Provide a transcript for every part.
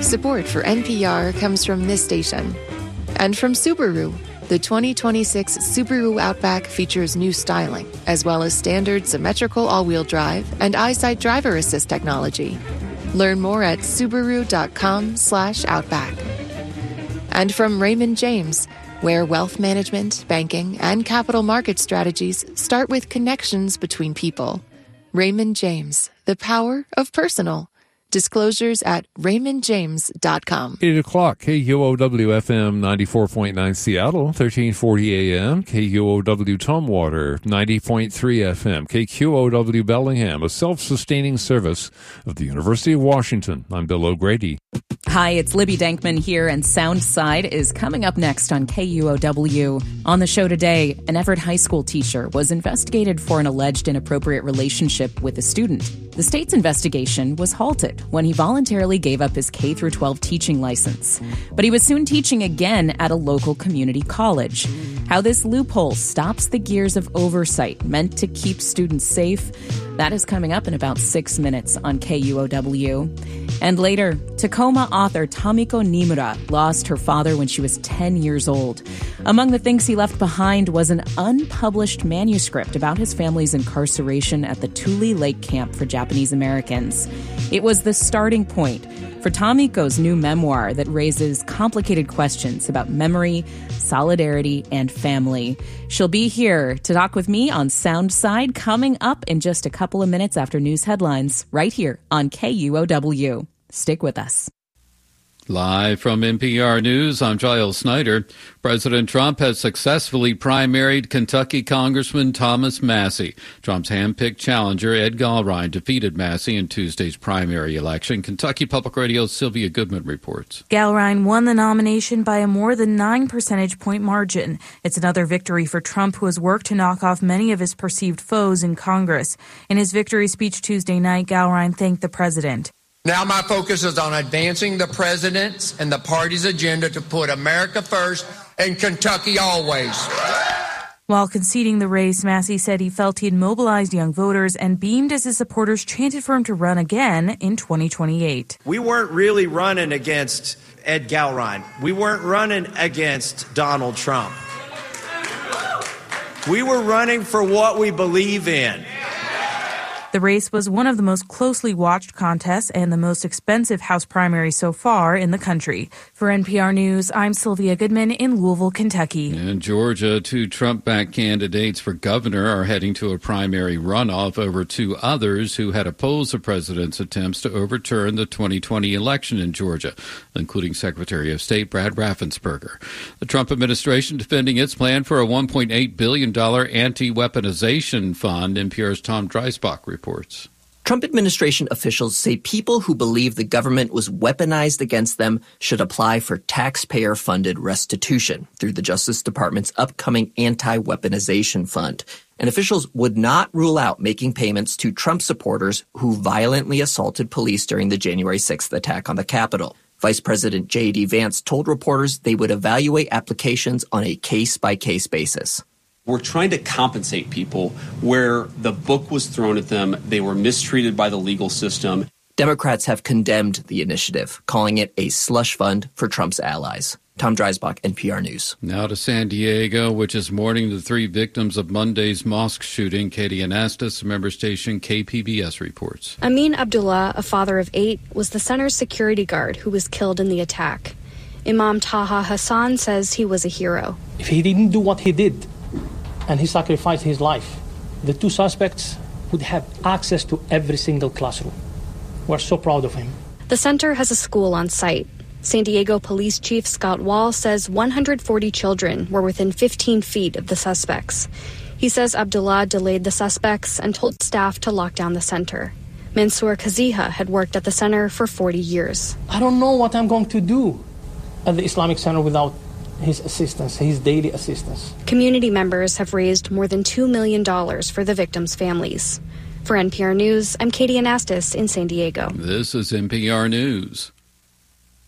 Support for NPR comes from this station. And from Subaru. The 2026 Subaru Outback features new styling, as well as standard symmetrical all-wheel drive and EyeSight driver assist technology. Learn more at Subaru.com/Outback. And from Raymond James, where wealth management, banking, and capital market strategies start with connections between people. Raymond James, the power of personal. Disclosures at raymondjames.com. 8 o'clock, KUOW-FM 94.9 Seattle, 1340 AM, KUOW Tumwater, 90.3 FM, KQOW Bellingham, a self-sustaining service of the University of Washington. I'm Bill O'Grady. Hi, it's Libby Dankman here, and Soundside is coming up next on KUOW. On the show today, an Everett High School teacher was investigated for an alleged inappropriate relationship with a student. The state's investigation was halted when he voluntarily gave up his K-12 teaching license. But he was soon teaching again at a local community college. How this loophole stops the gears of oversight meant to keep students safe, that is coming up in about 6 minutes on KUOW. And later, Tacoma author Tomiko Nimura lost her father when she was 10 years old. Among the things he left behind was an unpublished manuscript about his family's incarceration at the Tule Lake Camp for Japanese Americans. It was the starting point for Tomiko's new memoir that raises complicated questions about memory, solidarity, and family. She'll be here to talk with me on Soundside coming up in just a couple of minutes after news headlines, right here on KUOW. Stick with us. Live from NPR News, I'm Giles Snyder. President Trump has successfully primaried Kentucky Congressman Thomas Massie. Trump's handpicked challenger, Ed Gallrein, defeated Massie in Tuesday's primary election. Kentucky Public Radio's Sylvia Goodman reports. Gallrein won the nomination by a more than 9 percentage point margin. It's another victory for Trump, who has worked to knock off many of his perceived foes in Congress. In his victory speech Tuesday night, Gallrein thanked the president. Now my focus is on advancing the president's and the party's agenda to put America first and Kentucky always. While conceding the race, Massie said he felt he'd mobilized young voters and beamed as his supporters chanted for him to run again in 2028. We weren't really running against Ed Gallrein. We weren't running against Donald Trump. We were running for what we believe in. The race was one of the most closely watched contests and the most expensive House primary so far in the country. For NPR News, I'm Sylvia Goodman in Louisville, Kentucky. In Georgia, 2 Trump-backed candidates for governor are heading to a primary runoff over 2 others who had opposed the president's attempts to overturn the 2020 election in Georgia, including Secretary of State Brad Raffensperger. The Trump administration defending its plan for a $1.8 billion anti-weaponization fund. NPR's Tom Dreisbach reports. Trump administration officials say people who believe the government was weaponized against them should apply for taxpayer-funded restitution through the Justice Department's upcoming anti-weaponization fund. And officials would not rule out making payments to Trump supporters who violently assaulted police during the January 6th attack on the Capitol. Vice President J.D. Vance told reporters they would evaluate applications on a case-by-case basis. We're trying to compensate people where the book was thrown at them, they were mistreated by the legal system. Democrats have condemned the initiative, calling it a slush fund for Trump's allies. Tom Dreisbach, NPR News. Now to San Diego, which is mourning the 3 victims of Monday's mosque shooting. Katie Anastas, member station KPBS reports. Amin Abdullah, a father of 8, was the center's security guard who was killed in the attack. Imam Taha Hassan says he was a hero. If he didn't do what he did, and he sacrificed his life, the 2 suspects would have access to every single classroom. We're so proud of him. The center has a school on site. San Diego Police Chief Scott Wall says 140 children were within 15 feet of the suspects. He says Abdullah delayed the suspects and told staff to lock down the center. Mansour Kaziha had worked at the center for 40 years. I don't know what I'm going to do at the Islamic Center without his assistance, his daily assistance. Community members have raised more than $2 million for the victims' families. For NPR News, I'm Katie Anastas in San Diego. This is NPR News.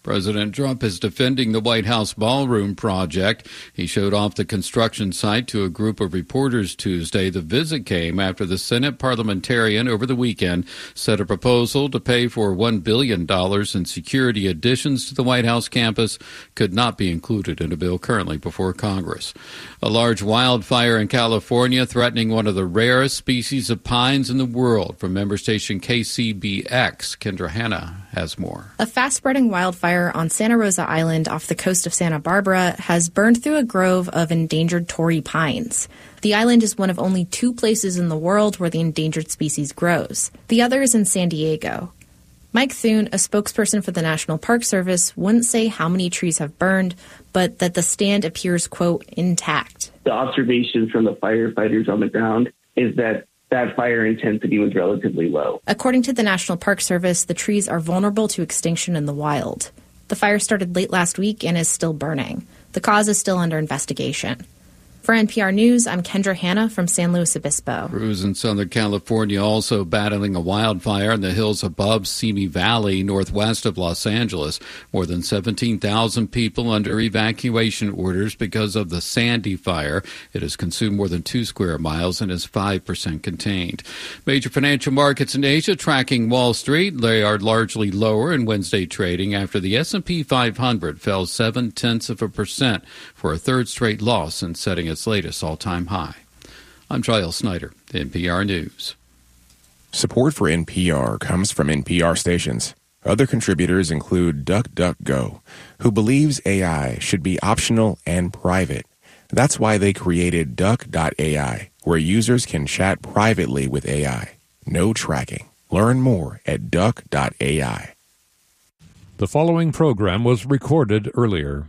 President Trump is defending the White House ballroom project. He showed off the construction site to a group of reporters Tuesday. The visit came after the Senate parliamentarian over the weekend set a proposal to pay for $1 billion in security additions to the White House campus could not be included in a bill currently before Congress. A large wildfire in California threatening one of the rarest species of pines in the world. From member station KCBX, Kendra Hanna has more. A fast-spreading wildfire on Santa Rosa Island off the coast of Santa Barbara has burned through a grove of endangered Torrey pines. The island is one of only 2 places in the world where the endangered species grows. The other is in San Diego. Mike Thune, a spokesperson for the National Park Service, wouldn't say how many trees have burned, but that the stand appears, quote, intact. The observation from the firefighters on the ground is that fire intensity was relatively low. According to the National Park Service, the trees are vulnerable to extinction in the wild. The fire started late last week and is still burning. The cause is still under investigation. For NPR News, I'm Kendra Hanna from San Luis Obispo. Crews in Southern California also battling a wildfire in the hills above Simi Valley, northwest of Los Angeles. More than 17,000 people under evacuation orders because of the Sandy fire. It has consumed more than 2 square miles and is 5% contained. Major financial markets in Asia tracking Wall Street. They are largely lower in Wednesday trading after the S&P 500 fell 0.7% for a third straight loss and setting its latest all-time high. I'm Giles Snyder, NPR News. Support for NPR comes from NPR stations. Other contributors include DuckDuckGo, who believes AI should be optional and private. That's why they created Duck.ai, where users can chat privately with AI. No tracking. Learn more at Duck.ai. The following program was recorded earlier.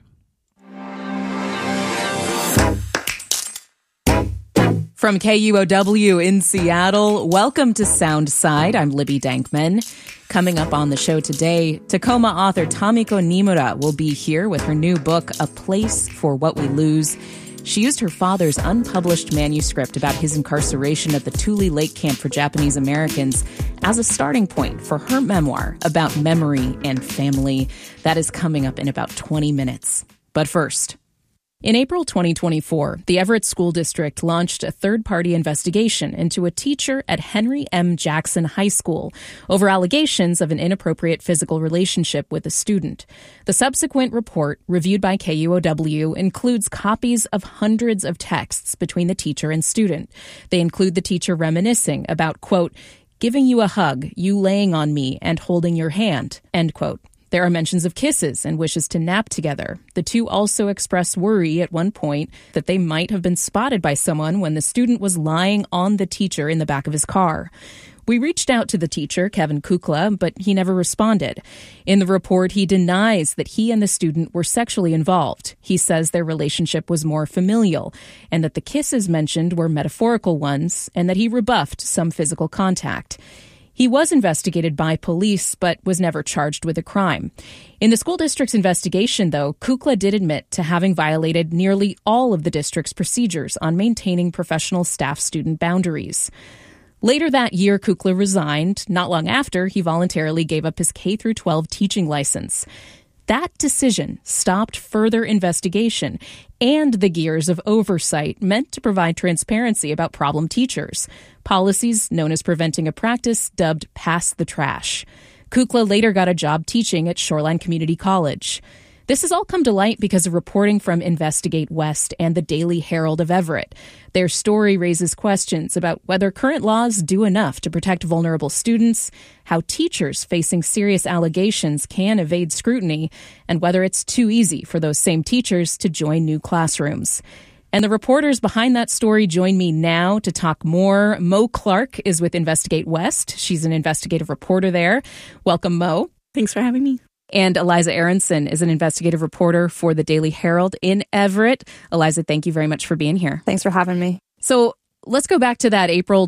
From KUOW in Seattle, welcome to Soundside. I'm Libby Dankman. Coming up on the show today, Tacoma author Tomiko Nimura will be here with her new book, A Place for What We Lose. She used her father's unpublished manuscript about his incarceration at the Tule Lake Camp for Japanese Americans as a starting point for her memoir about memory and family. That is coming up in about 20 minutes. But first, in April 2024, the Everett School District launched a third-party investigation into a teacher at Henry M. Jackson High School over allegations of an inappropriate physical relationship with a student. The subsequent report, reviewed by KUOW, includes copies of hundreds of texts between the teacher and student. They include the teacher reminiscing about, quote, giving you a hug, you laying on me and holding your hand, end quote. There are mentions of kisses and wishes to nap together. The two also express worry at one point that they might have been spotted by someone when the student was lying on the teacher in the back of his car. We reached out to the teacher, Kevin Kukla, but he never responded. In the report, he denies that he and the student were sexually involved. He says their relationship was more familial and that the kisses mentioned were metaphorical ones and that he rebuffed some physical contact. He was investigated by police, but was never charged with a crime. In the school district's investigation, though, Kukla did admit to having violated nearly all of the district's procedures on maintaining professional staff-student boundaries. Later that year, Kukla resigned. Not long after, he voluntarily gave up his K-12 teaching license. That decision stopped further investigation and the gears of oversight meant to provide transparency about problem teachers, policies known as preventing a practice dubbed pass the trash. Kukla later got a job teaching at Shoreline Community College. This has all come to light because of reporting from Investigate West and the Daily Herald of Everett. Their story raises questions about whether current laws do enough to protect vulnerable students, how teachers facing serious allegations can evade scrutiny, and whether it's too easy for those same teachers to join new classrooms. And the reporters behind that story join me now to talk more. Mo Clark is with Investigate West. She's an investigative reporter there. Welcome, Mo. Thanks for having me. And Eliza Aronson is an investigative reporter for the Daily Herald in Everett. Eliza, thank you very much for being here. Thanks for having me. So let's go back to that April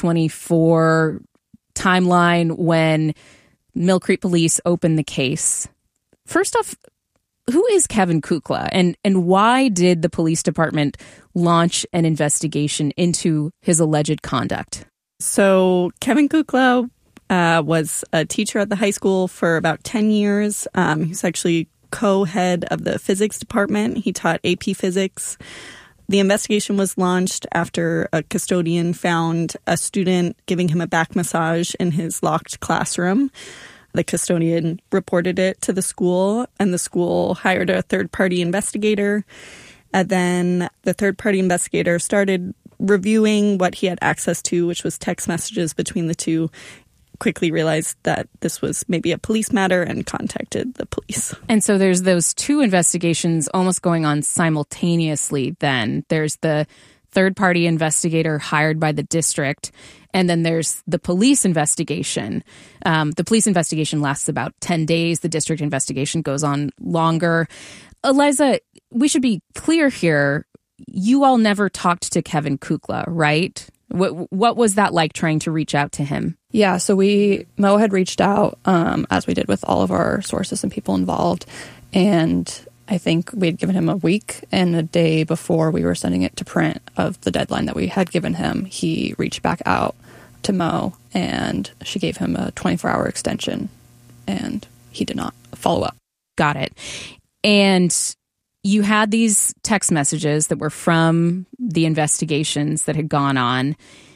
2024 timeline when Mill Creek Police opened the case. First off, who is Kevin Kukla and why did the police department launch an investigation into his alleged conduct? So Kevin Kukla was a teacher at the high school for about 10 years. He's actually co-head of the physics department. He taught AP physics. The investigation was launched after a custodian found a student giving him a back massage in his locked classroom. The custodian reported it to the school, and the school hired a third-party investigator. And then the third-party investigator started reviewing what he had access to, which was text messages between the two, quickly realized that this was maybe a police matter and contacted the police. And so there's those two investigations almost going on simultaneously then. There's the third-party investigator hired by the district, and then there's the police investigation. The police investigation lasts about 10 days. The district investigation goes on longer. Eliza, we should be clear here. You all never talked to Kevin Kukla, right? What was that like trying to reach out to him? Yeah, so Mo had reached out, as we did with all of our sources and people involved, and I think we had given him a week, and a day before we were sending it to print of the deadline that we had given him, he reached back out to Mo, and she gave him a 24-hour extension, and he did not follow up. Got it. And you had these text messages that were from the investigations that had gone on.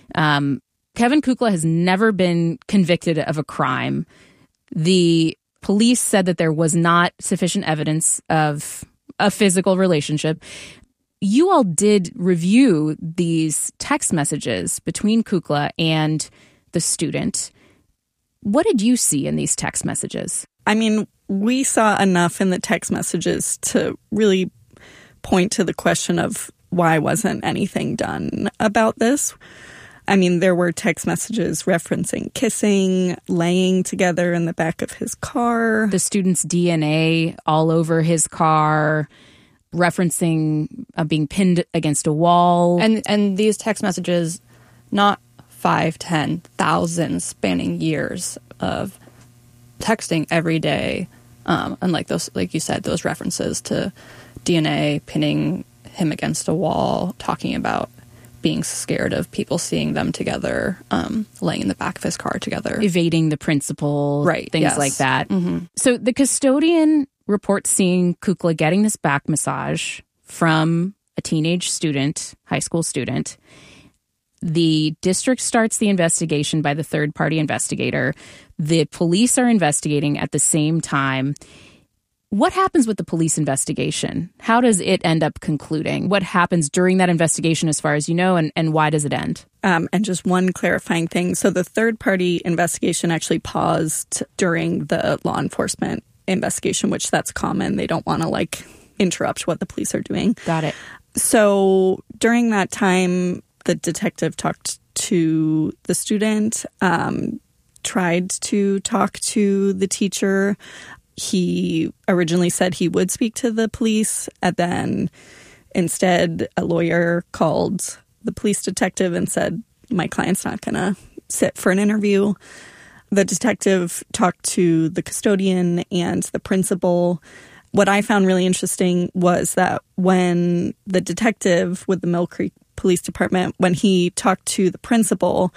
Kevin Kukla has never been convicted of a crime. The police said that there was not sufficient evidence of a physical relationship. You all did review these text messages between Kukla and the student. What did you see in these text messages? I mean, we saw enough in the text messages to really point to the question of why wasn't anything done about this. I mean, there were text messages referencing kissing, laying together in the back of his car. The student's DNA all over his car, referencing being pinned against a wall. And these text messages, not 5, 10, thousands spanning years of texting every day. And like those, like you said, those references to DNA, pinning him against a wall, talking about being scared of people seeing them together, laying in the back of his car together. Evading the principal, right? Things Yes. like that. Mm-hmm. So the custodian reports seeing Kukla getting this back massage from a teenage student, high school student. The district starts the investigation by the third-party investigator. The police are investigating at the same time. What happens with the police investigation? How does it end up concluding? What happens during that investigation as far as you know, and why does it end? And just one clarifying thing. So the third-party investigation actually paused during the law enforcement investigation, which that's common. They don't want to, interrupt what the police are doing. Got it. So during that time, the detective talked to the student, tried to talk to the teacher. He originally said he would speak to the police, and then instead a lawyer called the police detective and said, my client's not going to sit for an interview. The detective talked to the custodian and the principal. What I found really interesting was that when the detective with the Mill Creek Police Department, when he talked to the principal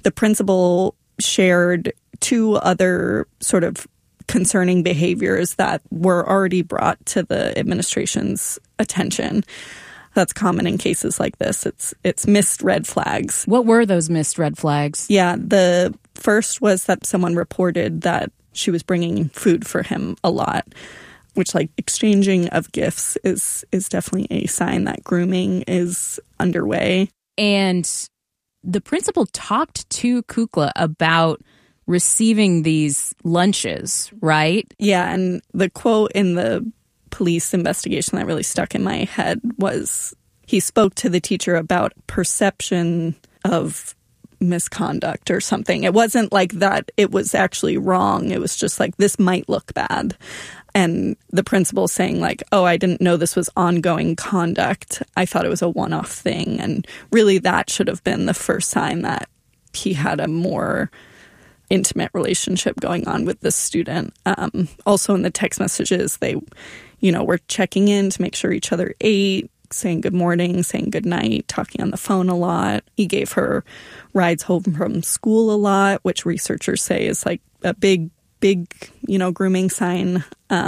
shared two other sort of concerning behaviors that were already brought to the administration's attention. That's common in cases like this. It's missed red flags. What were those missed red flags? Yeah, the first was that someone reported that she was bringing food for him a lot, which exchanging of gifts is definitely a sign that grooming is underway. And the principal talked to Kukla about receiving these lunches, right? Yeah, and the quote in the police investigation that really stuck in my head was he spoke to the teacher about perception of misconduct or something. It wasn't like that it was actually wrong. It was just this might look bad. And the principal saying oh, I didn't know this was ongoing conduct. I thought it was a one-off thing. And really that should have been the first sign that he had a more intimate relationship going on with this student. Also in the text messages, they, were checking in to make sure each other ate. saying good morning, saying good night, talking on the phone a lot. He gave her rides home from school a lot, which researchers say is like a big, grooming sign.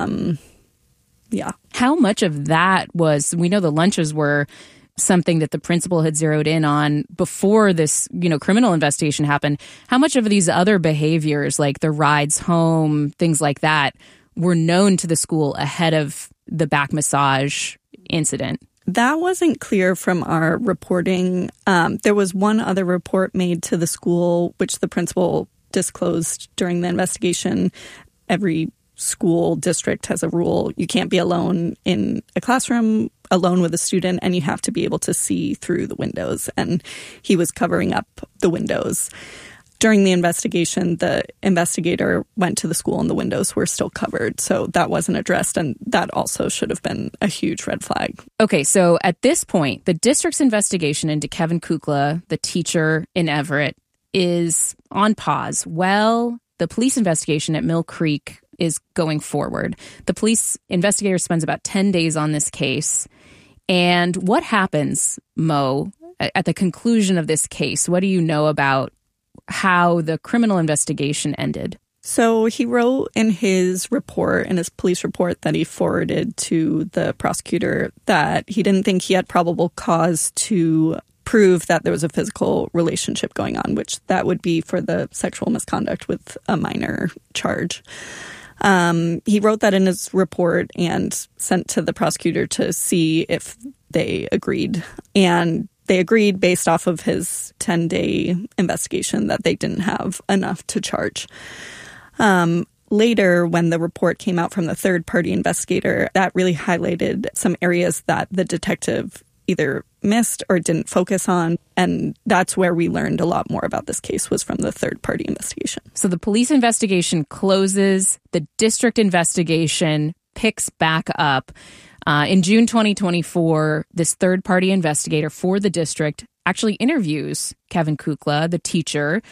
Yeah. How much of that was, we know the lunches were something that the principal had zeroed in on before this, criminal investigation happened. How much of these other behaviors, like the rides home, things like that, were known to the school ahead of the back massage incident? That wasn't clear from our reporting. There was one other report made to the school, which the principal disclosed during the investigation. Every school district has a rule. You can't be alone in a classroom, alone with a student, and you have to be able to see through the windows. And he was covering up the windows. During the investigation, the investigator went to the school and the windows were still covered. So that wasn't addressed. And that also should have been a huge red flag. Okay, so at this point, the district's investigation into Kevin Kukla, the teacher in Everett, is on pause. Well, the police investigation at Mill Creek is going forward. The police investigator spends about 10 days on this case. And what happens, Mo, at the conclusion of this case? What do you know about how the criminal investigation ended? So he wrote in his police report that he forwarded to the prosecutor that he didn't think he had probable cause to prove that there was a physical relationship going on, which that would be for the sexual misconduct with a minor charge. He wrote that in his report and sent to the prosecutor to see if they agreed. And they agreed based off of his 10-day investigation that they didn't have enough to charge. Later, when the report came out from the third-party investigator, that really highlighted some areas that the detective either missed or didn't focus on. And that's where we learned a lot more about this case, was from the third-party investigation. So the police investigation closes. The district investigation picks back up. In June 2024, this third-party investigator for the district actually interviews Kevin Kukla, the teacher.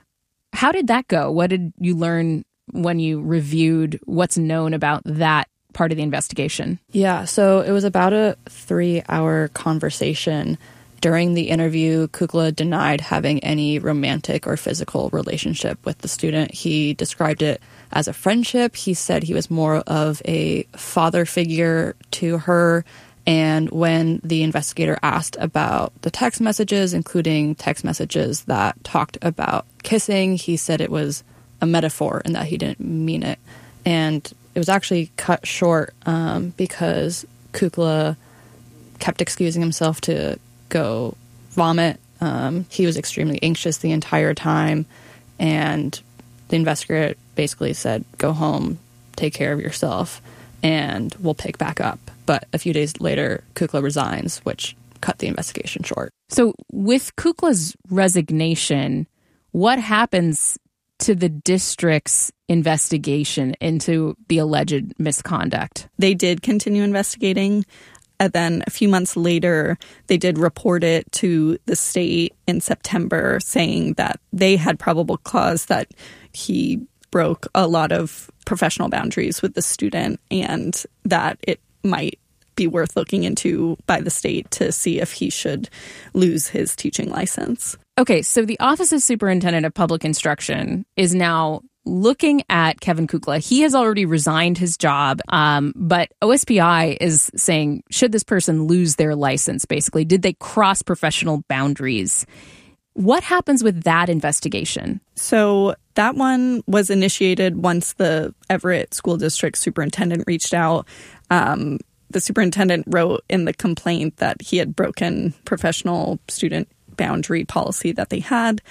How did that go? What did you learn when you reviewed what's known about that part of the investigation? Yeah, so it was about a 3-hour conversation. During the interview, Kukla denied having any romantic or physical relationship with the student. He described it as a friendship. He said he was more of a father figure to her. And when the investigator asked about the text messages, including text messages that talked about kissing, he said it was a metaphor and that he didn't mean it. And it was actually cut short because Kukla kept excusing himself to go vomit. He was extremely anxious the entire time. And the investigator basically said, go home, take care of yourself, and we'll pick back up. But a few days later, Kukla resigns, which cut the investigation short. So with Kukla's resignation, what happens to the district's investigation into the alleged misconduct? They did continue investigating. And then a few months later, they did report it to the state in September, saying that they had probable cause that he broke a lot of professional boundaries with the student and that it might be worth looking into by the state to see if he should lose his teaching license. Okay, so the Office of Superintendent of Public Instruction is now looking at Kevin Kukla. He has already resigned his job, but OSPI is saying, should this person lose their license, basically? Did they cross professional boundaries? What happens with that investigation? So that one was initiated once the Everett School District superintendent reached out. The superintendent wrote in the complaint that he had broken professional student boundary policy that they had.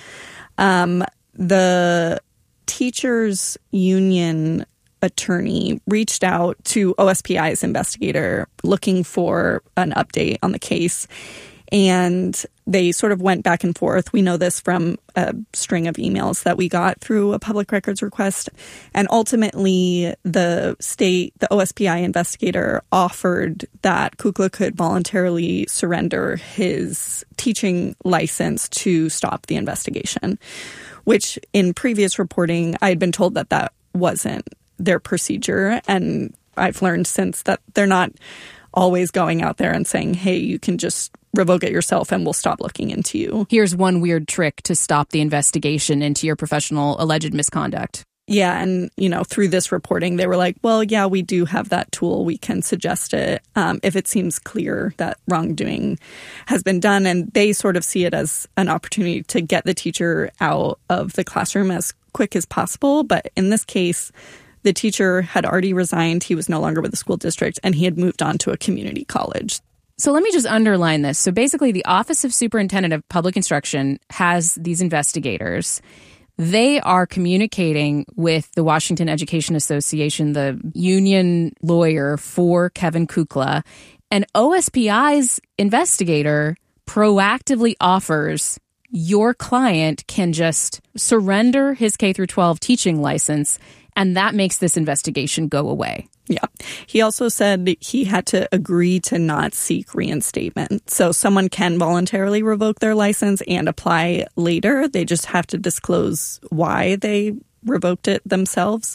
The teachers union attorney reached out to OSPI's investigator looking for an update on the case. And they sort of went back and forth. We know this from a string of emails that we got through a public records request. And ultimately, the OSPI investigator offered that Kukla could voluntarily surrender his teaching license to stop the investigation, which in previous reporting, I had been told that wasn't their procedure. And I've learned since that they're not always going out there and saying, hey, you can just revoke it yourself and we'll stop looking into you. Here's one weird trick to stop the investigation into your professional alleged misconduct. Yeah. And, through this reporting, they were like, well, yeah, we do have that tool. We can suggest it if it seems clear that wrongdoing has been done. And they sort of see it as an opportunity to get the teacher out of the classroom as quick as possible. But in this case, the teacher had already resigned. He was no longer with the school district and he had moved on to a community college. So let me just underline this. So basically, the Office of Superintendent of Public Instruction has these investigators. They are communicating with the Washington Education Association, the union lawyer for Kevin Kukla, and OSPI's investigator proactively offers your client can just surrender his K-12 teaching license, and that makes this investigation go away. Yeah. He also said he had to agree to not seek reinstatement. So someone can voluntarily revoke their license and apply later. They just have to disclose why they revoked it themselves.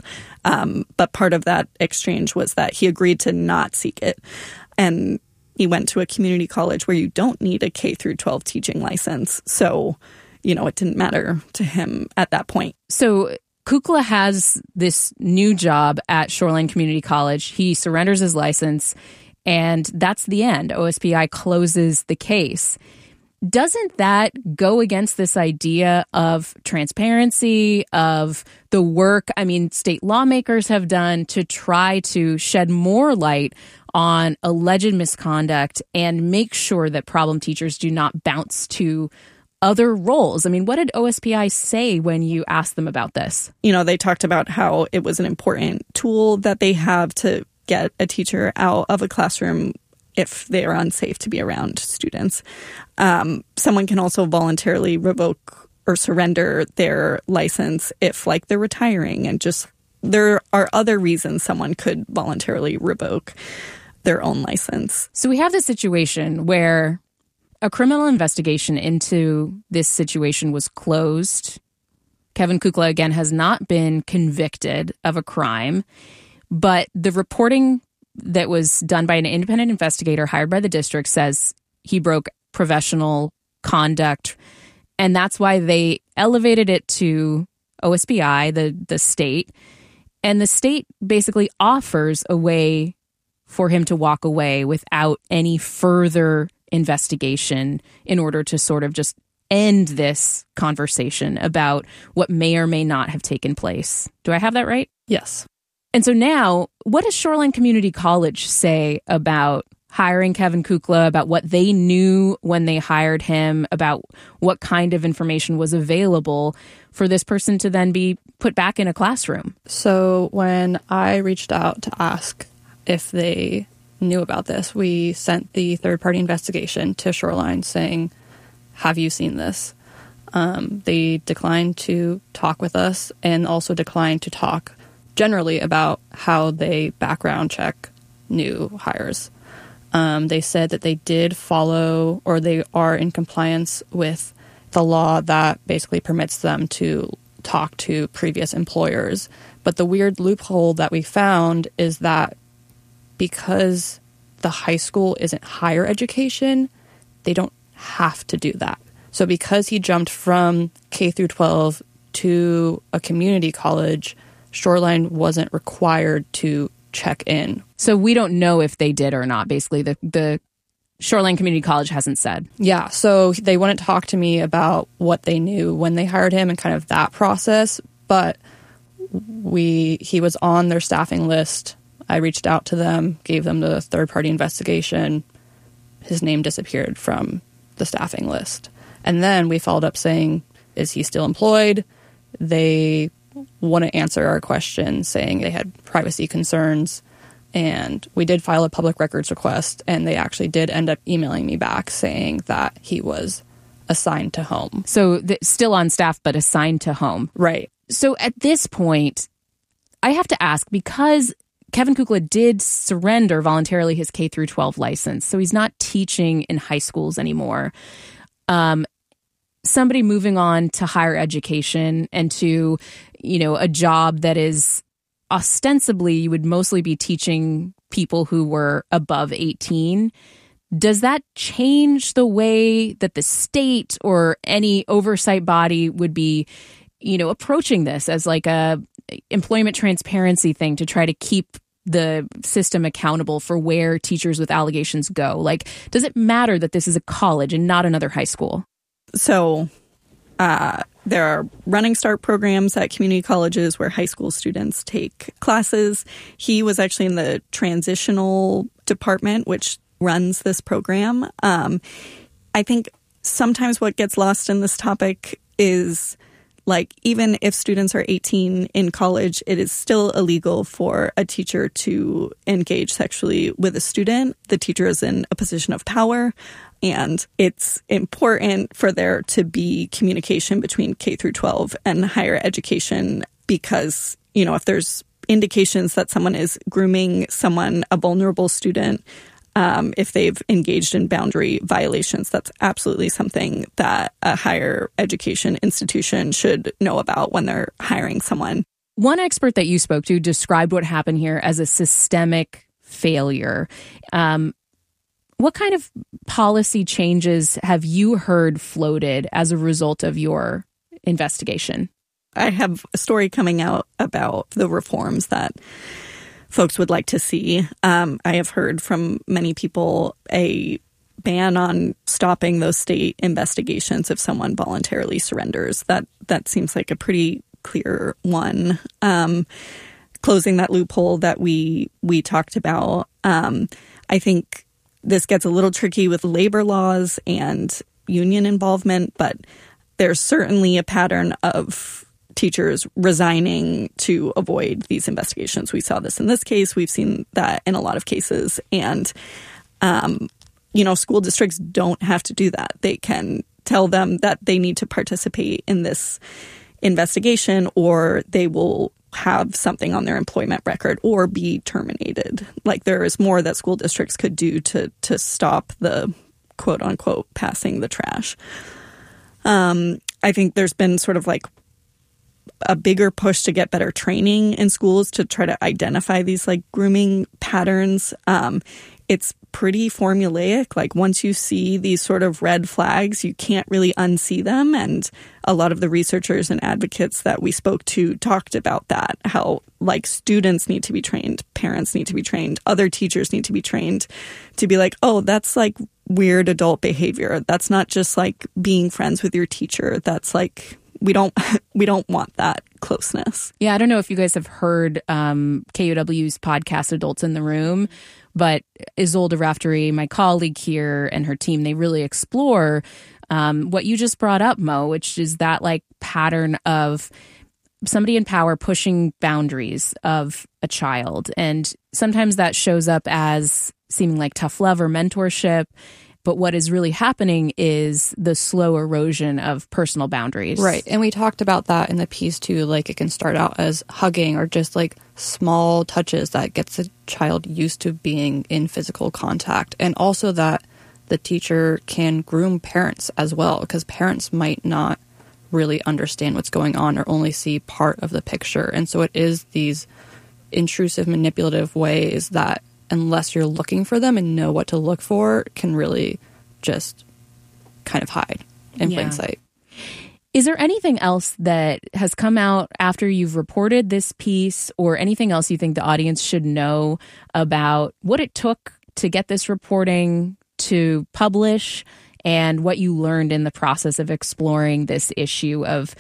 But part of that exchange was that he agreed to not seek it. And he went to a community college where you don't need a K-12 teaching license. So, it didn't matter to him at that point. So Kukla has this new job at Shoreline Community College. He surrenders his license, and that's the end. OSPI closes the case. Doesn't that go against this idea of transparency, of the work, state lawmakers have done to try to shed more light on alleged misconduct and make sure that problem teachers do not bounce to other roles? What did OSPI say when you asked them about this? They talked about how it was an important tool that they have to get a teacher out of a classroom if they are unsafe to be around students. Someone can also voluntarily revoke or surrender their license if, they're retiring, and just there are other reasons someone could voluntarily revoke their own license. So we have this situation where a criminal investigation into this situation was closed. Kevin Kukla, again, has not been convicted of a crime, but the reporting that was done by an independent investigator hired by the district says he broke professional conduct, and that's why they elevated it to OSPI, the state, and the state basically offers a way for him to walk away without any further investigation in order to sort of just end this conversation about what may or may not have taken place. Do I have that right? Yes. And so now, what does Shoreline Community College say about hiring Kevin Kukla, about what they knew when they hired him, about what kind of information was available for this person to then be put back in a classroom? So when I reached out to ask if they knew about this, we sent the third-party investigation to Shoreline saying, have you seen this? They declined to talk with us and also declined to talk generally about how they background check new hires. They said that they did follow, or they are in compliance with the law that basically permits them to talk to previous employers. But the weird loophole that we found is that because the high school isn't higher education, they don't have to do that. So because he jumped from K through 12 to a community college, Shoreline wasn't required to check in. So we don't know if they did or not. Basically, the Shoreline Community College hasn't said. Yeah, so they wouldn't talk to me about what they knew when they hired him and kind of that process, but he was on their staffing list. I reached out to them, gave them the third-party investigation. His name disappeared from the staffing list. And then we followed up saying, is he still employed? They wouldn't answer our question, saying they had privacy concerns. And we did file a public records request, and they actually did end up emailing me back saying that he was assigned to home. So still on staff, but assigned to home. Right. So at this point, I have to ask, because Kevin Kukla did surrender voluntarily his K through 12 license, so he's not teaching in high schools anymore. Somebody moving on to higher education and to, a job that is ostensibly you would mostly be teaching people who were above 18. Does that change the way that the state or any oversight body would be, approaching this as like a employment transparency thing to try to keep the system accountable for where teachers with allegations go? Like, does it matter that this is a college and not another high school? So there are Running Start programs at community colleges where high school students take classes. He was actually in the transitional department, which runs this program. I think sometimes what gets lost in this topic is, like, even if students are 18 in college, it is still illegal for a teacher to engage sexually with a student. The teacher is in a position of power, and it's important for there to be communication between K through 12 and higher education because, if there's indications that someone is grooming someone, a vulnerable student, if they've engaged in boundary violations, that's absolutely something that a higher education institution should know about when they're hiring someone. One expert that you spoke to described what happened here as a systemic failure. What kind of policy changes have you heard floated as a result of your investigation? I have a story coming out about the reforms that folks would like to see. I have heard from many people a ban on stopping those state investigations if someone voluntarily surrenders. That seems like a pretty clear one. Closing that loophole that we talked about. I think this gets a little tricky with labor laws and union involvement, but there's certainly a pattern of teachers resigning to avoid these investigations. We saw this in this case. We've seen that in a lot of cases. And, school districts don't have to do that. They can tell them that they need to participate in this investigation or they will have something on their employment record or be terminated. Like, there is more that school districts could do to stop the quote unquote passing the trash. I think there's been sort of like a bigger push to get better training in schools to try to identify these like grooming patterns. It's pretty formulaic. Like, once you see these sort of red flags, you can't really unsee them. And a lot of the researchers and advocates that we spoke to talked about that, how like students need to be trained, parents need to be trained, other teachers need to be trained to be like, oh, that's like weird adult behavior. That's not just like being friends with your teacher. That's like, we don't want that closeness. Yeah, I don't know if you guys have heard KUOW's podcast, Adults in the Room, but Isolde Raftery, my colleague here, and her team, they really explore what you just brought up, Mo, which is that like pattern of somebody in power pushing boundaries of a child. And sometimes that shows up as seeming like tough love or mentorship. But what is really happening is the slow erosion of personal boundaries. Right. And we talked about that in the piece too. Like, it can start out as hugging or just like small touches that gets a child used to being in physical contact. And also that the teacher can groom parents as well, because parents might not really understand what's going on or only see part of the picture. And so it is these intrusive, manipulative ways that, unless you're looking for them and know what to look for, can really just kind of hide in plain sight. Is there anything else that has come out after you've reported this piece, or anything else you think the audience should know about what it took to get this reporting to publish and what you learned in the process of exploring this issue of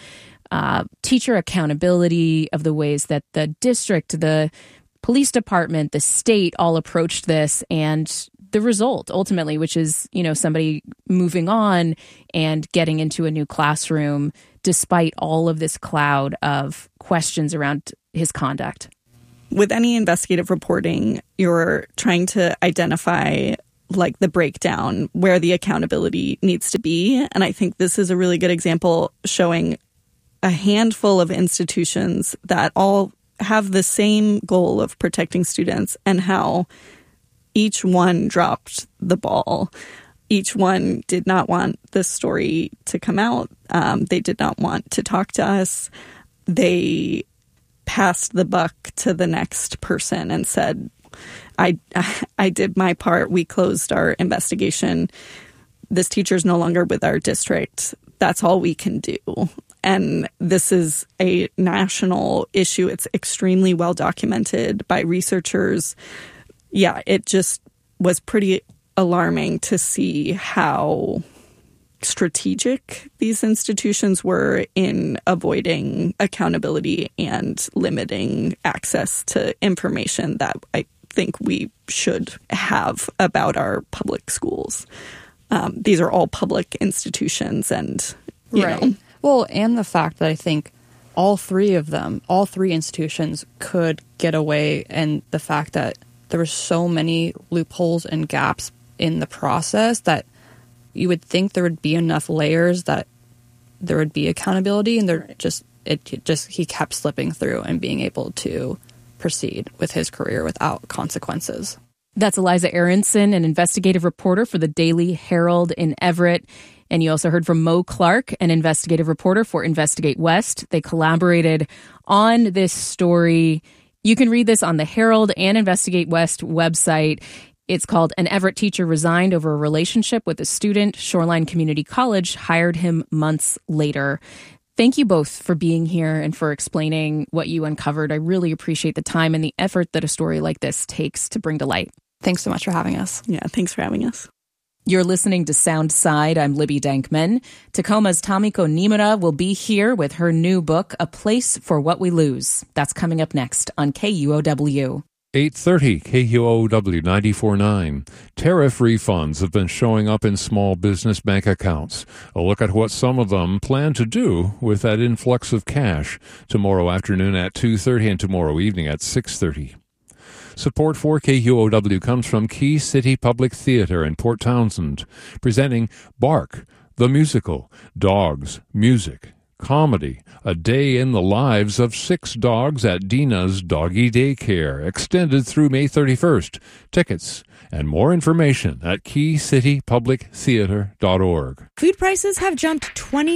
teacher accountability, of the ways that the district, the police department, the state all approached this, and the result ultimately, which is, somebody moving on and getting into a new classroom despite all of this cloud of questions around his conduct? With any investigative reporting, you're trying to identify like the breakdown where the accountability needs to be. And I think this is a really good example showing a handful of institutions that all have the same goal of protecting students and how each one dropped the ball. Each one did not want this story to come out. They did not want to talk to us. They passed the buck to the next person and said, I did my part. We closed our investigation. This teacher's no longer with our district. That's all we can do. And this is a national issue. It's extremely well documented by researchers. Yeah, it just was pretty alarming to see how strategic these institutions were in avoiding accountability and limiting access to information that I think we should have about our public schools. These are all public institutions, and you know. Well, and the fact that I think all three institutions could get away, and the fact that there were so many loopholes and gaps in the process that you would think there would be enough layers that there would be accountability, and he kept slipping through and being able to proceed with his career without consequences. That's Eliza Aronson, an investigative reporter for the Daily Herald in Everett. And you also heard from Mo Clark, an investigative reporter for Investigate West. They collaborated on this story. You can read this on the Herald and Investigate West website. It's called An Everett Teacher Resigned Over a Relationship with a Student. Shoreline Community College hired him months later. Thank you both for being here and for explaining what you uncovered. I really appreciate the time and the effort that a story like this takes to bring to light. Thanks so much for having us. Yeah, thanks for having us. You're listening to Sound Side. I'm Libby Dankman. Tacoma's Tamiko Nimura will be here with her new book, A Place for What We Lose. That's coming up next on KUOW. 8:30 KUOW 94.9. Tariff refunds have been showing up in small business bank accounts. A look at what some of them plan to do with that influx of cash tomorrow afternoon at 2:30 and tomorrow evening at 6:30. Support for KUOW comes from Key City Public Theater in Port Townsend, presenting Bark, the musical, dogs, music, comedy, a day in the lives of 6 dogs at Dina's Doggy Daycare, extended through May 31st. Tickets and more information at keycitypublictheater.org. Food prices have jumped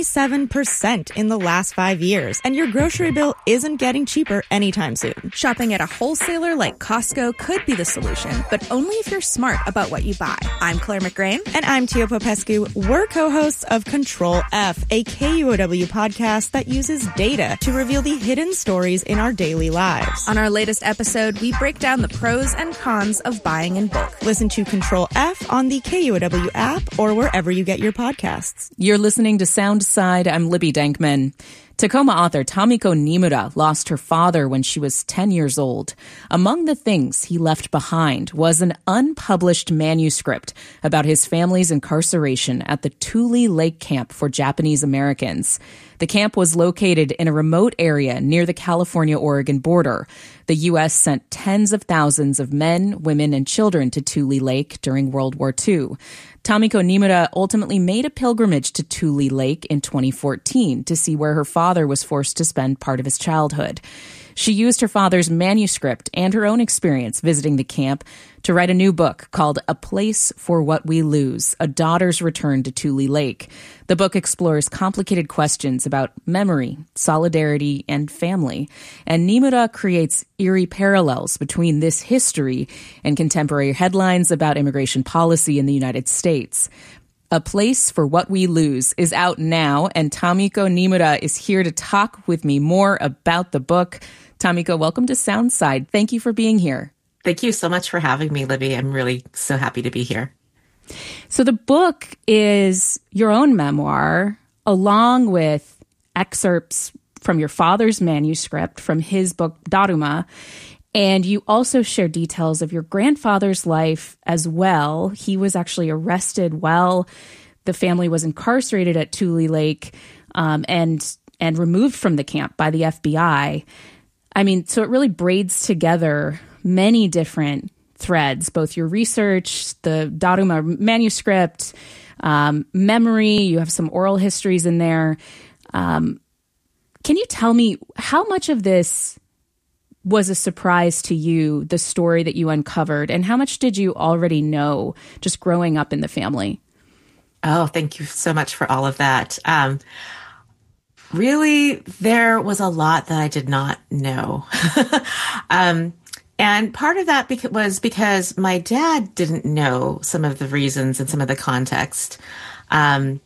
27% in the last 5 years, and your grocery bill isn't getting cheaper anytime soon. Shopping at a wholesaler like Costco could be the solution, but only if you're smart about what you buy. I'm Claire McGrain. And I'm Tia Popescu. We're co-hosts of Control F, a KUOW podcast that uses data to reveal the hidden stories in our daily lives. On our latest episode, we break down the pros and cons of buying in bulk. Listen to Control F on the KUOW app or wherever you get your podcasts. You're listening to Sound Side. I'm Libby Dankman. Tacoma author Tamiko Nimura lost her father when she was 10 years old. Among the things he left behind was an unpublished manuscript about his family's incarceration at the Tule Lake Camp for Japanese Americans. The camp was located in a remote area near the California-Oregon border. The U.S. sent tens of thousands of men, women, and children to Tule Lake during World War II. Tamiko Nimura ultimately made a pilgrimage to Tule Lake in 2014 to see where her father was forced to spend part of his childhood. She used her father's manuscript and her own experience visiting the camp to write a new book called A Place for What We Lose, A Daughter's Return to Tule Lake. The book explores complicated questions about memory, solidarity, and family. And Nimura creates eerie parallels between this history and contemporary headlines about immigration policy in the United States. A Place for What We Lose is out now, and Tamiko Nimura is here to talk with me more about the book. Tamiko, welcome to Soundside. Thank you for being here. Thank you so much for having me, Libby. I'm really so happy to be here. So the book is your own memoir, along with excerpts from your father's manuscript from his book, Daruma. And you also share details of your grandfather's life as well. He was actually arrested while the family was incarcerated at Tule Lake and removed from the camp by the FBI. I mean, so it really braids together many different threads, both your research, the Daruma manuscript, memory, you have some oral histories in there. Can you tell me how much of this was a surprise to you, the story that you uncovered, and how much did you already know just growing up in the family? Oh, thank you so much for all of that. Really, there was a lot that I did not know. And part of that was because my dad didn't know some of the reasons and some of the context. And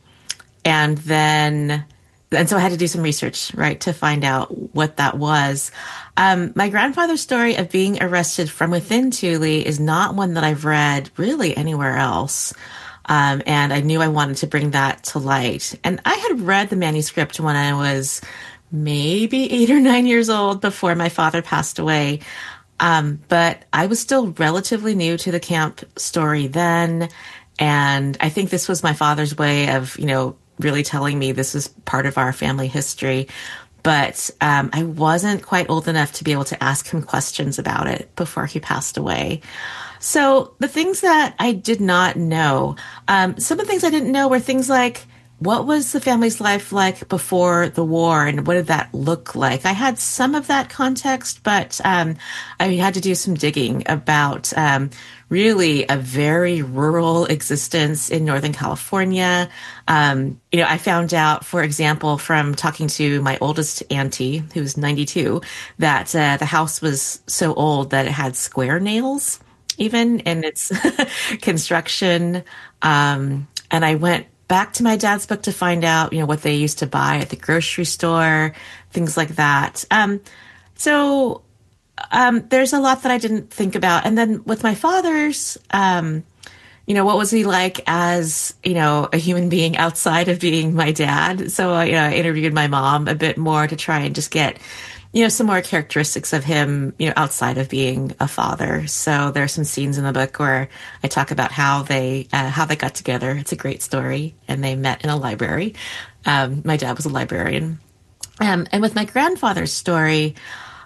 so I had to do some research, right, to find out what that was. My grandfather's story of being arrested from within Thule is not one that I've read really anywhere else. And I knew I wanted to bring that to light. And I had read the manuscript when I was maybe 8 or 9 years old before my father passed away. But I was still relatively new to the camp story then. And I think this was my father's way of, really telling me this is part of our family history. But I wasn't quite old enough to be able to ask him questions about it before he passed away. So the things that I did not know, some of the things I didn't know were things like, what was the family's life like before the war and what did that look like? I had some of that context, but I had to do some digging about really a very rural existence in Northern California. I found out, for example, from talking to my oldest auntie, who's 92, that the house was so old that it had square nails even in its construction. And I went back to my dad's book to find out, what they used to buy at the grocery store, things like that. So there's a lot that I didn't think about. And then with my father's, what was he like as, a human being outside of being my dad? So, I interviewed my mom a bit more to try and just get, some more characteristics of him, outside of being a father. So there are some scenes in the book where I talk about how they got together. It's a great story. And they met in a library. My dad was a librarian. And with my grandfather's story,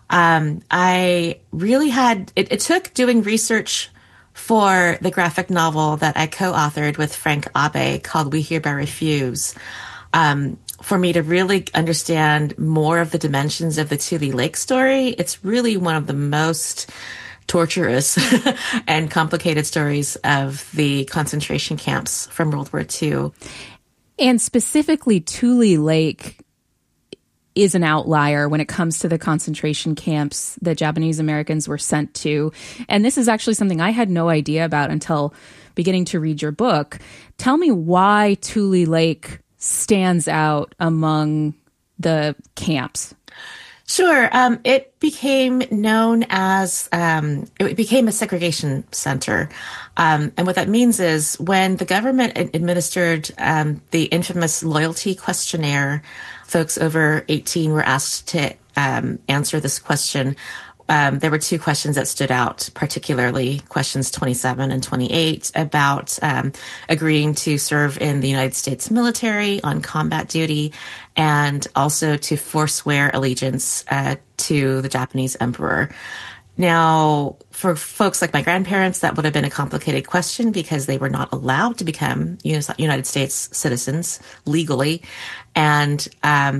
I really had, it took doing research for the graphic novel that I co-authored with Frank Abe called We Hereby Refuse, for me to really understand more of the dimensions of the Tule Lake story. It's really one of the most torturous and complicated stories of the concentration camps from World War II. And specifically, Tule Lake is an outlier when it comes to the concentration camps that Japanese Americans were sent to. And this is actually something I had no idea about until beginning to read your book. Tell me why Tule Lake stands out among the camps. Sure. It became known as, it became a segregation center. And what that means is when the government administered the infamous loyalty questionnaire, folks over 18 were asked to answer this question. There were two questions that stood out, particularly questions 27 and 28 about agreeing to serve in the United States military on combat duty and also to forswear allegiance to the Japanese emperor. Now, for folks like my grandparents, that would have been a complicated question because they were not allowed to become United States citizens legally. And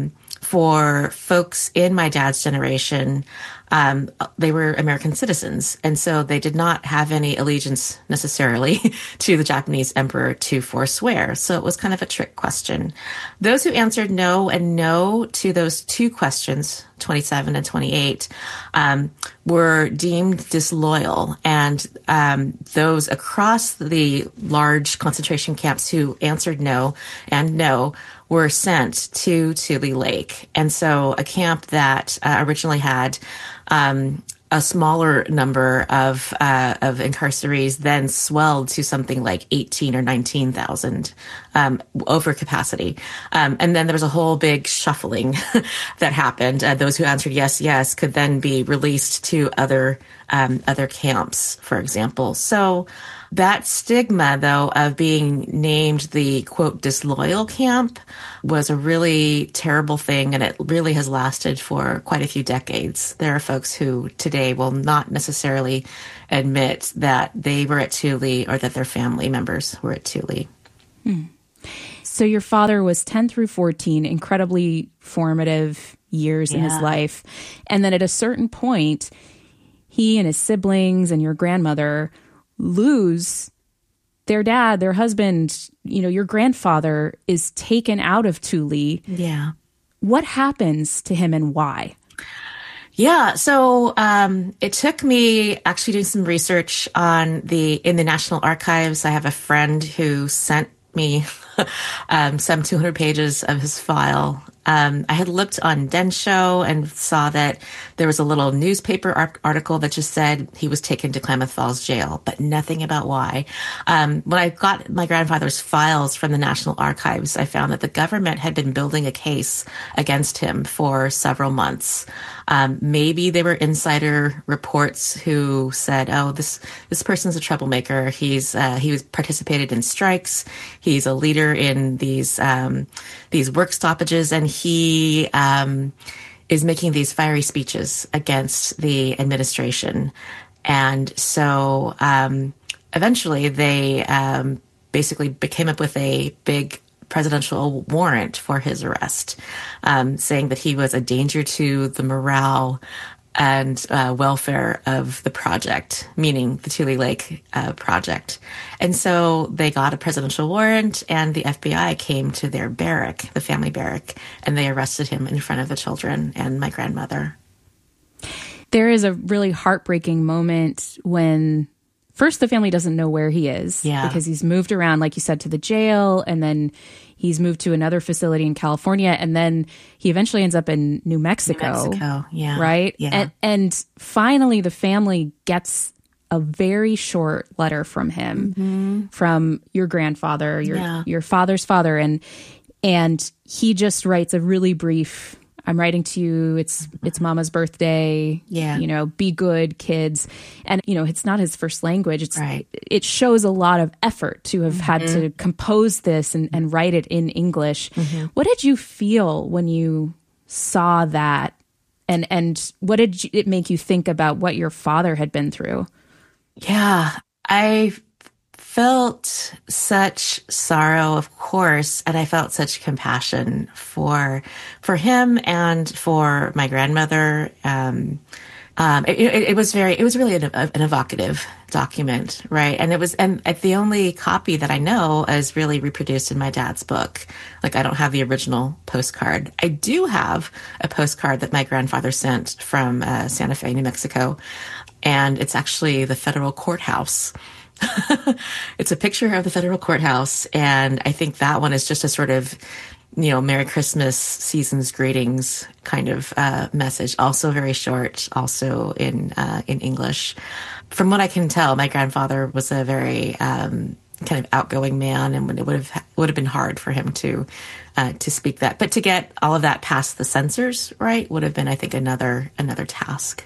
for folks in my dad's generation, they were American citizens. And so they did not have any allegiance necessarily to the Japanese emperor to forswear. So it was kind of a trick question. Those who answered no and no to those two questions, 27 and 28, were deemed disloyal. And those across the large concentration camps who answered no and no were sent to Tule Lake. And so a camp that originally had a smaller number of incarcerees then swelled to something like 18 or 19,000 over capacity. And then there was a whole big shuffling that happened. Those who answered yes, yes could then be released to other camps, for example. So that stigma, though, of being named the, quote, disloyal camp was a really terrible thing, and it really has lasted for quite a few decades. There are folks who today will not necessarily admit that they were at Thule or that their family members were at Thule. So your father was 10 through 14, incredibly formative years in his life. And then at a certain point, he and his siblings and your grandmother lose their dad, their husband. Your grandfather is taken out of Thule. Yeah. What happens to him and why? Yeah, so it took me actually doing some research in the National Archives. I have a friend who sent me some 200 pages of his file. I had looked on Densho and saw that there was a little newspaper article that just said he was taken to Klamath Falls jail, but nothing about why. When I got my grandfather's files from the National Archives, I found that the government had been building a case against him for several months. Maybe there were insider reports who said, "Oh, this person's a troublemaker. He was participated in strikes. He's a leader in these work stoppages, and he is making these fiery speeches against the administration." And so eventually, they basically came up with a big presidential warrant for his arrest, saying that he was a danger to the morale and welfare of the project, meaning the Tule Lake project. And so they got a presidential warrant, and the FBI came to their barrack, the family barrack, and they arrested him in front of the children and my grandmother. There is a really heartbreaking moment when first the family doesn't know where he is, because he's moved around, like you said, to the jail, and then he's moved to another facility in California, and then he eventually ends up in New Mexico. Yeah. Right? Yeah. And finally the family gets a very short letter from him, from your grandfather, your father's father, and he just writes a really brief, "I'm writing to you. It's Mama's birthday. Be good, kids." And, it's not his first language. It shows a lot of effort to have had to compose this and write it in English. What did you feel when you saw that? And what did it make you think about what your father had been through? Yeah, I felt such sorrow, of course, and I felt such compassion for him and for my grandmother. It was really an evocative document, right? And the only copy that I know is really reproduced in my dad's book. Like, I don't have the original postcard. I do have a postcard that my grandfather sent from Santa Fe, New Mexico, and it's actually the federal courthouse. It's a picture of the federal courthouse, and I think that one is just a sort of, Merry Christmas, season's greetings kind of message. Also very short, also in English. From what I can tell, my grandfather was a very kind of outgoing man, and it would have been hard for him to speak that. But to get all of that past the censors, right, would have been, I think, another task.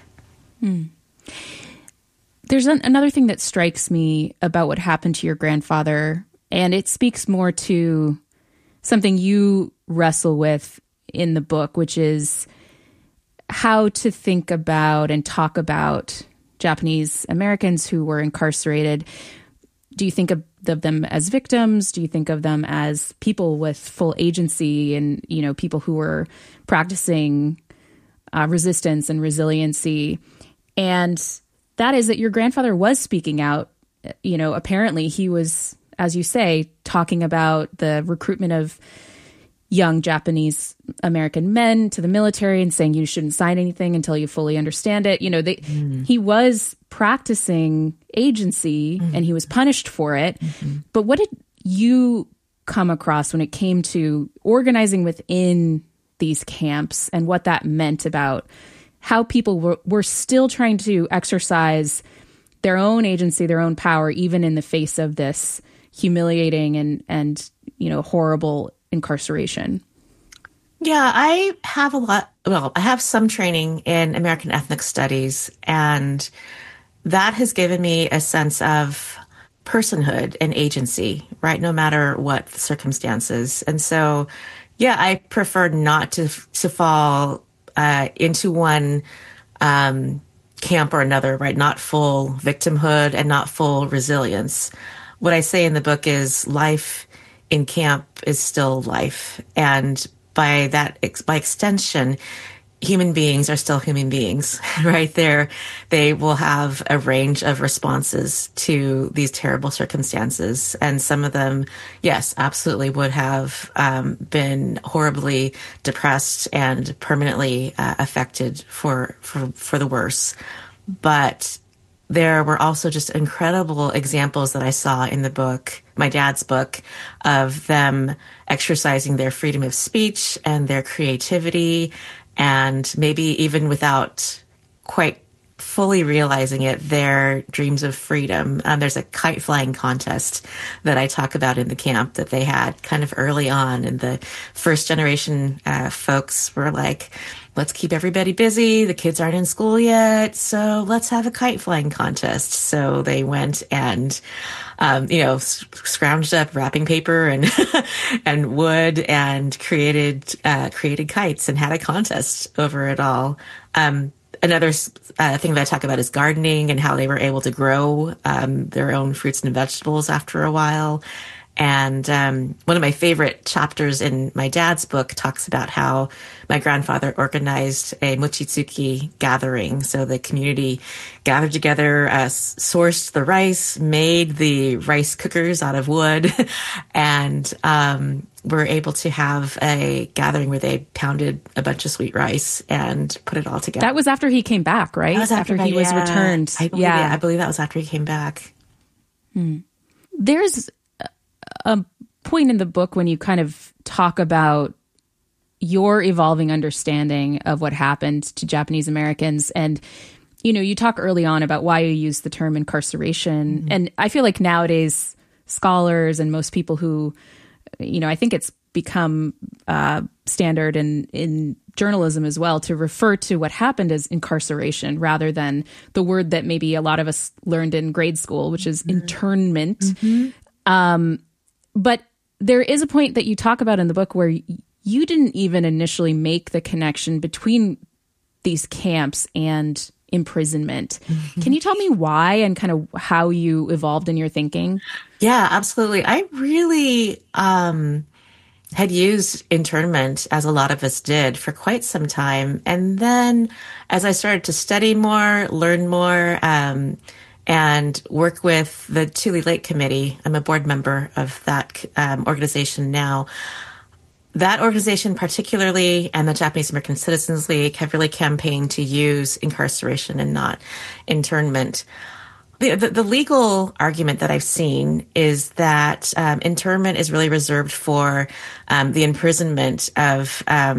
There's another thing that strikes me about what happened to your grandfather, and it speaks more to something you wrestle with in the book, which is how to think about and talk about Japanese Americans who were incarcerated. Do you think of them as victims? Do you think of them as people with full agency and, people who were practicing resistance and resiliency? And that is that your grandfather was speaking out. Apparently he was, as you say, talking about the recruitment of young Japanese American men to the military and saying you shouldn't sign anything until you fully understand it. He was practicing agency and he was punished for it. But what did you come across when it came to organizing within these camps and what that meant about how people were still trying to exercise their own agency, their own power, even in the face of this humiliating and horrible incarceration? Yeah, I have some training in American ethnic studies, and that has given me a sense of personhood and agency, right? No matter what the circumstances. And so, yeah, I prefer not to fall into one camp or another, right? Not full victimhood and not full resilience. What I say in the book is life in camp is still life. And by extension, human beings are still human beings, right? They will have a range of responses to these terrible circumstances. And some of them, yes, absolutely would have been horribly depressed and permanently affected for the worse. But there were also just incredible examples that I saw in the book, my dad's book, of them exercising their freedom of speech and their creativity, and maybe even without quite fully realizing it, their dreams of freedom. There's a kite flying contest that I talk about in the camp that they had kind of early on. And the first generation folks were like, let's keep everybody busy. The kids aren't in school yet, so let's have a kite flying contest. So they went and scrounged up wrapping paper and and wood and created kites and had a contest over it all. Another thing that I talk about is gardening and how they were able to grow their own fruits and vegetables after a while. And one of my favorite chapters in my dad's book talks about how my grandfather organized a mochitsuki gathering. So the community gathered together, sourced the rice, made the rice cookers out of wood, and were able to have a gathering where they pounded a bunch of sweet rice and put it all together. That was after he came back, right? That was after he was returned. I believe that was after he came back. There's a point in the book when you kind of talk about your evolving understanding of what happened to Japanese Americans. And, you talk early on about why you use the term incarceration. Mm-hmm. And I feel like nowadays scholars and most people who, I think it's become standard in journalism as well to refer to what happened as incarceration rather than the word that maybe a lot of us learned in grade school, which is internment. Mm-hmm. But there is a point that you talk about in the book where you didn't even initially make the connection between these camps and imprisonment. Mm-hmm. Can you tell me why and kind of how you evolved in your thinking? Yeah, absolutely. I really had used internment, as a lot of us did, for quite some time. And then as I started to study more, learn more, and work with the Tule Lake Committee. I'm a board member of that organization now. That organization particularly, and the Japanese American Citizens League, have really campaigned to use incarceration and not internment. The legal argument that I've seen is that internment is really reserved for the imprisonment of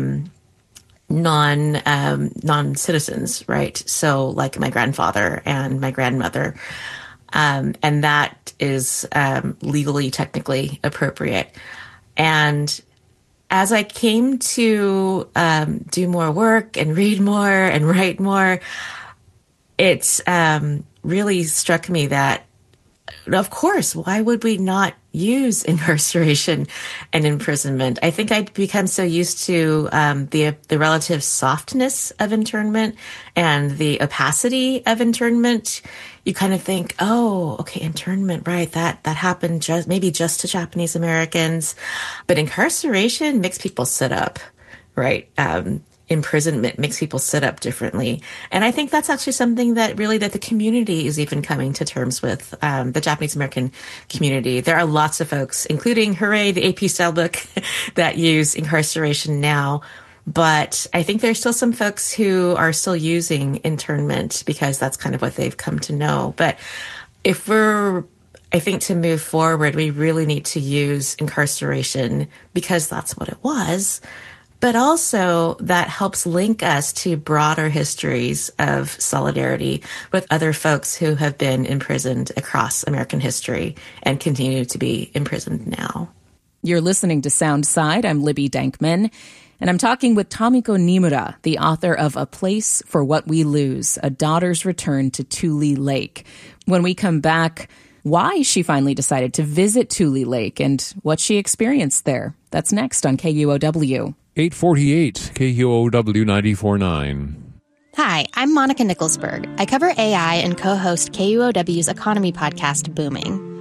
non-citizens, right? So like my grandfather and my grandmother. And that is legally, technically appropriate. And as I came to do more work and read more and write more, it's really struck me that, of course, why would we not use incarceration and imprisonment? I think I'd become so used to the relative softness of internment and the opacity of internment. You kind of think, oh, okay, internment, right? That happened just to Japanese Americans, but incarceration makes people sit up, right? Imprisonment makes people sit up differently. And I think that's actually something that the community is even coming to terms with, the Japanese American community. There are lots of folks, including, hooray, the AP style book, that use incarceration now. But I think there's still some folks who are still using internment because that's kind of what they've come to know. But if I think to move forward, we really need to use incarceration because that's what it was. But also that helps link us to broader histories of solidarity with other folks who have been imprisoned across American history and continue to be imprisoned now. You're listening to Soundside. I'm Libby Dankman, and I'm talking with Tomiko Nimura, the author of A Place for What We Lose, A Daughter's Return to Tule Lake. When we come back, why she finally decided to visit Tule Lake and what she experienced there. That's next on KUOW. 848 KUOW 94.9. Hi, I'm Monica Nicholsberg. I cover AI and co-host KUOW's economy podcast, Booming.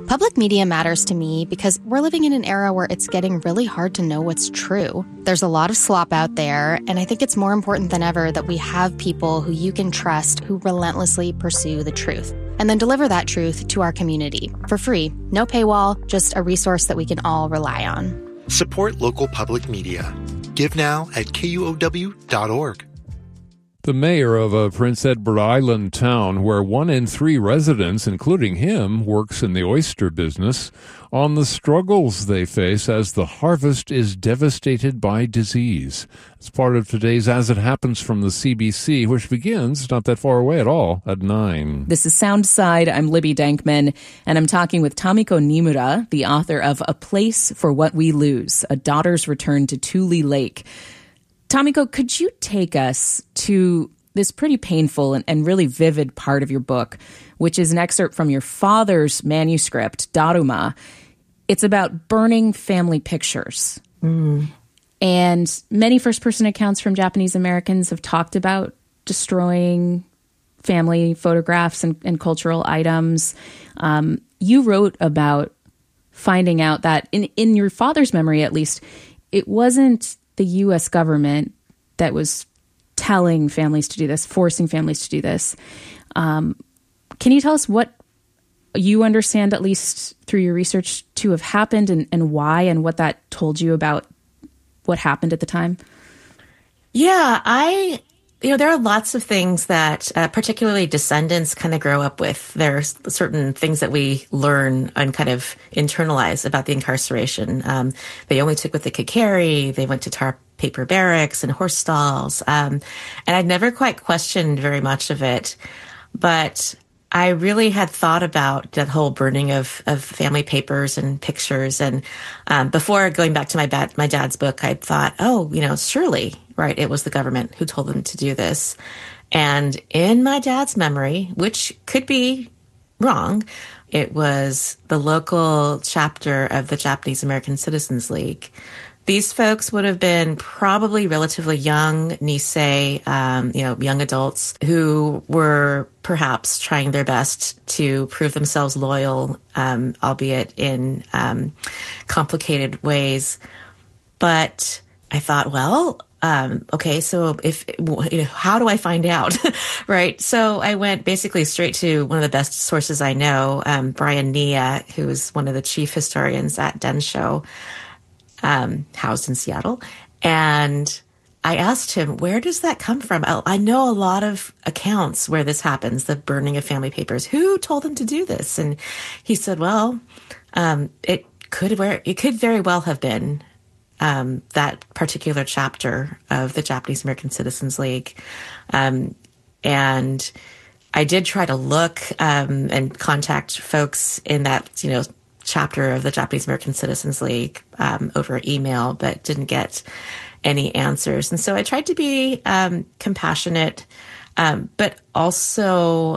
Public media matters to me because we're living in an era where it's getting really hard to know what's true. There's a lot of slop out there, and I think it's more important than ever that we have people who you can trust who relentlessly pursue the truth and then deliver that truth to our community for free. No paywall, just a resource that we can all rely on. Support local public media. Give now at KUOW.org. The mayor of a Prince Edward Island town where 1 in 3 residents, including him, works in the oyster business, on the struggles they face as the harvest is devastated by disease. It's part of today's As It Happens from the CBC, which begins not that far away at all, at 9. This is Soundside. I'm Libby Dankman, and I'm talking with Tamiko Nimura, the author of A Place for What We Lose, A Daughter's Return to Tule Lake. Tamiko, could you take us to this pretty painful and really vivid part of your book, which is an excerpt from your father's manuscript, Daruma. It's about burning family pictures. And many first-person accounts from Japanese Americans have talked about destroying family photographs and cultural items. You wrote about finding out that, in your father's memory at least, it wasn't the U.S. government that was telling families to do this, forcing families to do this. Can you tell us what you understand, at least through your research, to have happened and why, and what that told you about what happened at the time? Yeah, there are lots of things that particularly descendants kind of grow up with. There's certain things that we learn and kind of internalize about the incarceration. They only took what they could carry. They went to tar paper barracks and horse stalls. And I'd never quite questioned very much of it. But I really had thought about that whole burning of family papers and pictures. And before going back to my dad's book, I thought, surely, right, it was the government who told them to do this. And in my dad's memory, which could be wrong, it was the local chapter of the Japanese American Citizens League. These folks would have been probably relatively young, Nisei, young adults who were perhaps trying their best to prove themselves loyal, albeit in complicated ways. But I thought, okay, so how do I find out? Right. So I went basically straight to one of the best sources I know, Brian Nia, who is one of the chief historians at Densho, housed in Seattle. And I asked him, where does that come from? I know a lot of accounts where this happens, the burning of family papers. Who told them to do this? And he said, it could very well have been that particular chapter of the Japanese American Citizens League. And I did try to look and contact folks in that, chapter of the Japanese American Citizens League over email, but didn't get any answers. And so I tried to be compassionate, but also,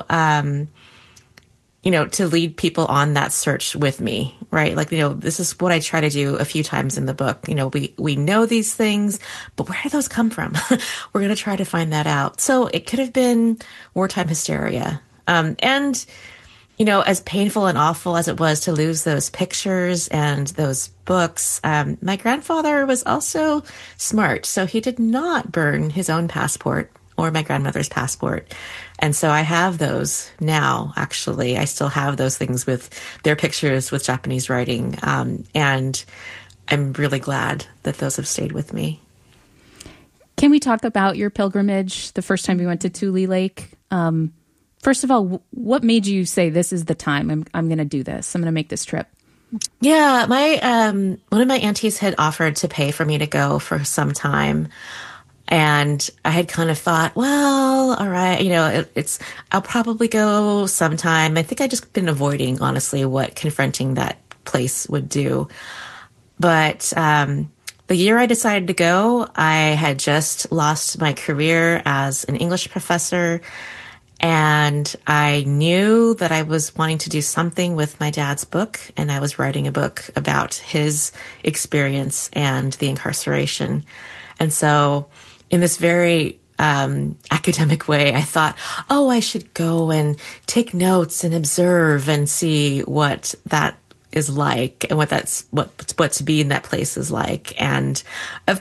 to lead people on that search with me, right? This is what I try to do a few times in the book. We know these things, but where do those come from? We're going to try to find that out. So it could have been wartime hysteria. As painful and awful as it was to lose those pictures and those books, my grandfather was also smart. So he did not burn his own passport or my grandmother's passport. And so I have those now, actually. I still have those things with their pictures with Japanese writing. And I'm really glad that those have stayed with me. Can we talk about your pilgrimage, the first time you went to Tule Lake? First of all, what made you say, this is the time, I'm going to do this, I'm going to make this trip? Yeah, one of my aunties had offered to pay for me to go for some time. And I had kind of thought, all right, I'll probably go sometime. I think I just been avoiding, honestly, what confronting that place would do. But the year I decided to go, I had just lost my career as an English professor. And I knew that I was wanting to do something with my dad's book, and I was writing a book about his experience and the incarceration. And so in this very academic way. I thought, oh, I should go and take notes and observe and see what that is like and what to be in that place is like. And of